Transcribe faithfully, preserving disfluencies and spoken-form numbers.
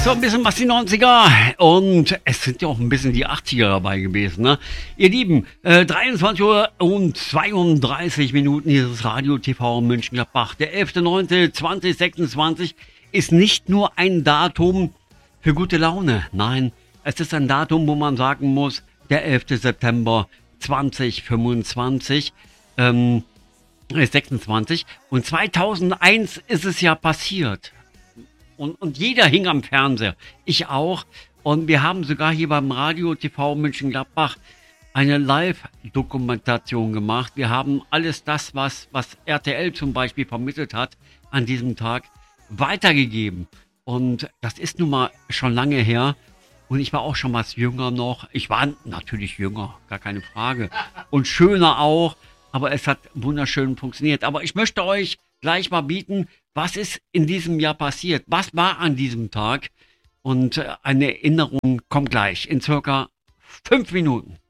So ein bisschen was die neunziger und es sind ja auch ein bisschen die achtziger dabei gewesen. Ne? Ihr Lieben, äh, dreiundzwanzig Uhr und zweiunddreißig Minuten, hier ist Radio T V Mönchengladbach. Der elfter neunter zweitausendsechsundzwanzig ist nicht nur ein Datum für gute Laune. Nein, es ist ein Datum, wo man sagen muss, der elfter September zweitausendfünfundzwanzig, ähm, sechsundzwanzig und zweitausendeins ist es ja passiert. Und, und jeder hing am Fernseher. Ich auch. Und wir haben sogar hier beim Radio T V Mönchengladbach eine Live-Dokumentation gemacht. Wir haben alles das, was, was R T L zum Beispiel vermittelt hat, an diesem Tag weitergegeben. Und das ist nun mal schon lange her. Und ich war auch schon was jünger noch. Ich war natürlich jünger, gar keine Frage. Und schöner auch. Aber es hat wunderschön funktioniert. Aber ich möchte euch gleich mal bieten, was ist in diesem Jahr passiert? Was war an diesem Tag? Und eine Erinnerung kommt gleich in circa fünf Minuten.